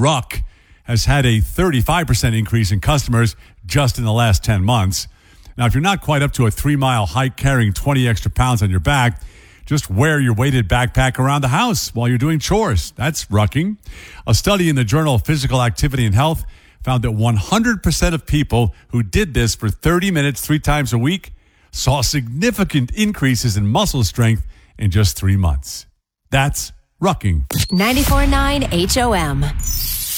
Ruck has had a 35% increase in customers just in the last 10 months. Now, if you're not quite up to a 3-mile hike carrying 20 extra pounds on your back, just wear your weighted backpack around the house while you're doing chores. That's rucking. A study in the Journal of Physical Activity and Health found that 100% of people who did this for 30 minutes 3 times a week saw significant increases in muscle strength in just 3 months. That's rucking. 94.9 HOM.